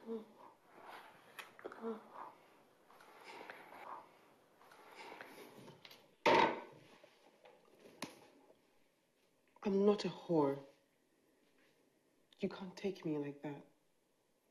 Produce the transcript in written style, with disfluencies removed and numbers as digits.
I'm not a whore. You can't take me like that.